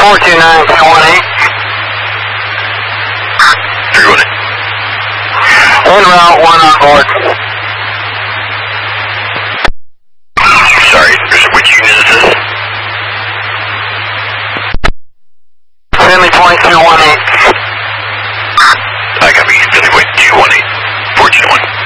429-218. 318. En route, 1 on board. Sorry, which unit is this? Finley Point 218. I copy, Finley Point 218. 14-1.